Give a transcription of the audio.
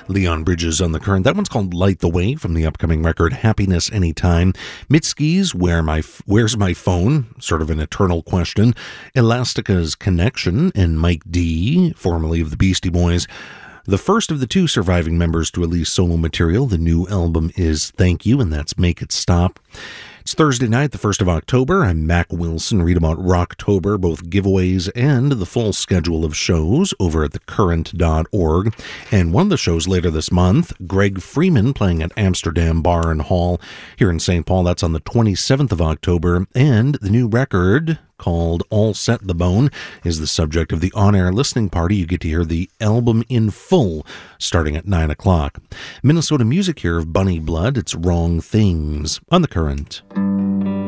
Leon Bridges on the Current. That one's called Light the Way from the upcoming record Happiness Anytime. Mitski's Where's My Phone? Sort of an eternal question. Elastica's Connection and Mike D, formerly of the Beastie Boys. The first of the two surviving members to release solo material. The new album is Thank You, and that's Make It Stop. It's Thursday night, the 1st of October. I'm Mac Wilson. Read about Rocktober, both giveaways and the full schedule of shows over at thecurrent.org. And one of the shows later this month, Greg Freeman playing at Amsterdam Bar and Hall here in St. Paul. That's on the 27th of October. And the new record, called All Set the Bone, is the subject of the on-air listening party. You get to hear the album in full starting at 9 o'clock. Minnesota music here of Bunny Blood. It's Wrong Things on The Current.